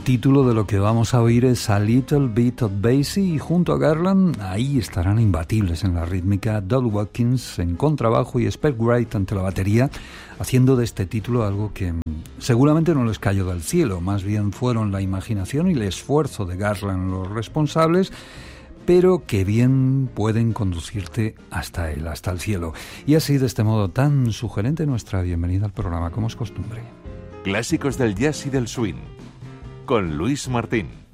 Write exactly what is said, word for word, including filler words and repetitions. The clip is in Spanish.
título de lo que vamos a oír es A Little Bit of Basie, y junto a Garland ahí estarán imbatibles en la rítmica Doug Watkins en contrabajo y Spec Wright ante la batería, haciendo de este título algo que seguramente no les cayó del cielo, más bien fueron la imaginación y el esfuerzo de Garland los responsables, pero que bien pueden conducirte hasta él, hasta el cielo. Y así, de este modo tan sugerente, nuestra bienvenida al programa, como es costumbre. Clásicos del jazz y del swing, con Luis Martín.